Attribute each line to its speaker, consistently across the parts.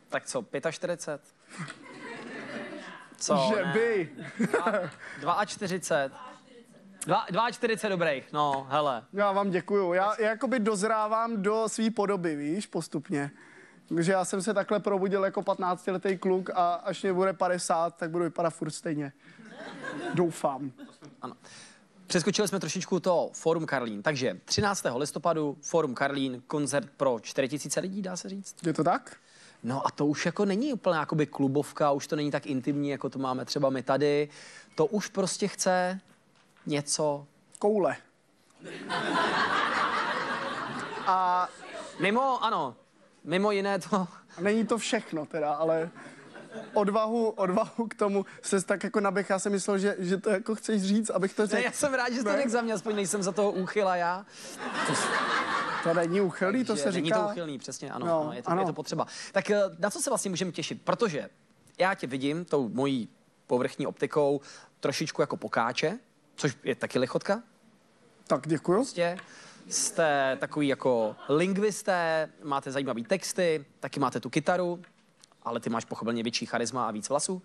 Speaker 1: Tak co, 45? Co,
Speaker 2: Že
Speaker 1: ne?
Speaker 2: by.
Speaker 1: 42 dobrých, no, hele.
Speaker 2: Já vám děkuju. Já jakoby dozrávám do své podoby, víš, postupně. Takže já jsem se takhle probudil jako 15letý kluk a až mě bude 50, tak budu vypadat furt stejně. Doufám.
Speaker 1: Ano. Přeskočili jsme trošičku to Fórum Karlín, takže 13. listopadu Fórum Karlín, koncert pro 4000 lidí, dá se říct.
Speaker 2: Je to tak?
Speaker 1: No a to už jako není úplně jakoby klubovka, už to není tak intimní, jako to máme třeba my tady. To už prostě chce něco.
Speaker 2: Koule. A
Speaker 1: Mimo jiné to...
Speaker 2: není to všechno teda, ale odvahu k tomu se tak jako naběh. Já jsem myslel, že to jako chceš říct, abych to řekl.
Speaker 1: Ne, já jsem rád, že to řekl za mě, aspoň nejsem za toho úchyla já.
Speaker 2: To není úchylný, to se
Speaker 1: není
Speaker 2: říká.
Speaker 1: Není to úchylný, přesně, ano,
Speaker 2: No,
Speaker 1: ano, je
Speaker 2: ano.
Speaker 1: to potřeba. Tak na co se vlastně můžeme těšit? Protože já tě vidím tou mojí povrchní optikou trošičku jako pokáče, což je taky lichotka.
Speaker 2: Tak děkuju.
Speaker 1: Prostě jste takový jako lingvisté, máte zajímavý texty, taky máte tu kytaru, ale ty máš pochopitelně větší charisma a víc vlasů.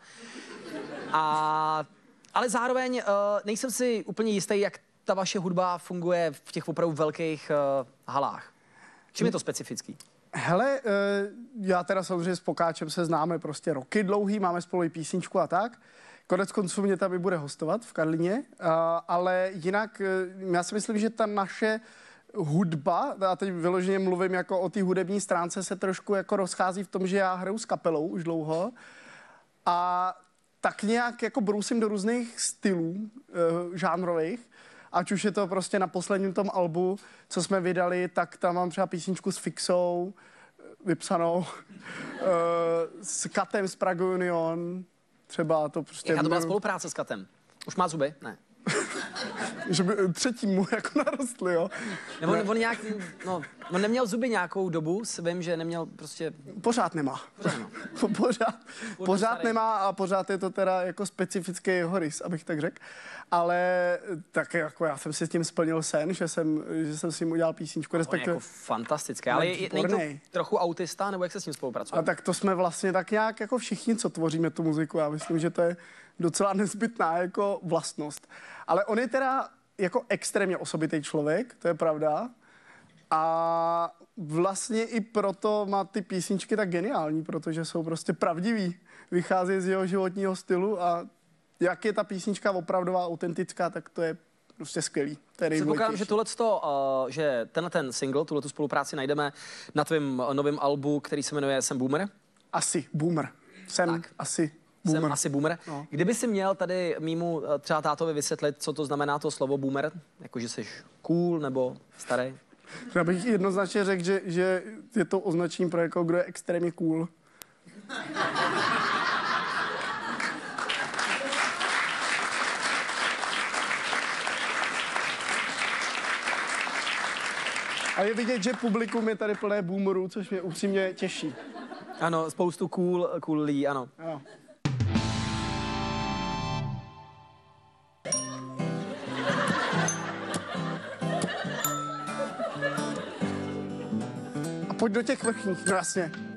Speaker 1: Ale zároveň nejsem si úplně jistý, jak ta vaše hudba funguje v těch opravdu velkých halách. Čím je to specifický?
Speaker 2: Hele, já teda samozřejmě s Pokáčem se známe prostě roky dlouhý, máme spolu i písničku a tak. Konec konců mě tam i bude hostovat v Karlíně, ale jinak já si myslím, že ta naše hudba, a teď vyloženě mluvím jako o té hudební stránce, se trošku jako rozchází v tom, že já hraju s kapelou už dlouho a tak nějak jako brousím do různých stylů žánrových, ať už je to prostě na posledním tom albu, co jsme vydali, tak tam mám třeba písničku s Fixou vypsanou, s Katem z Prague Union, třeba to prostě...
Speaker 1: Jaká to byla spolupráce s Katem? Už má zuby? Ne.
Speaker 2: Že by třetímu jako narostly, jo?
Speaker 1: Nebo on nějak, no, on neměl zuby nějakou dobu, vím, že neměl prostě...
Speaker 2: Pořád nemá. Pořád nemá a pořád je to teda jako specifický jeho rys, abych tak řekl. Ale tak jako já jsem si s tím splnil sen, že jsem s ním udělal písničku, respektive...
Speaker 1: On je jako fantastické, ale není to trochu autista, nebo jak se s ním spolupracuje?
Speaker 2: A tak to jsme vlastně tak nějak jako všichni, co tvoříme tu muziku. Já myslím, že to je docela nezbytná jako vlastnost. Ale on je teda jako extrémně osobitý člověk, to je pravda. A vlastně i proto má ty písničky tak geniální, protože jsou prostě pravdivý. Vychází z jeho životního stylu a jak je ta písnička opravdová, autentická, tak to je prostě skvělý.
Speaker 1: Předpokládám, že že ten single, tuhletu spolupráci najdeme na tvém novém albu, který se jmenuje Jsem boomer?
Speaker 2: Asi boomer. Jsem asi boomer.
Speaker 1: No. Kdyby si měl tady mýmu třeba tátovi vysvětlit, co to znamená to slovo boomer? Jako, že jsi cool nebo starý?
Speaker 2: Já bych jednoznačně řekl, že je to označení pro někoho, kdo je extrémně cool. A je vidět, že publikum je tady plné boomerů, což mě upřímně těší.
Speaker 1: Ano, spoustu cool lidí, ano.
Speaker 2: Ano. A pojď do těch vrchních, no jasně.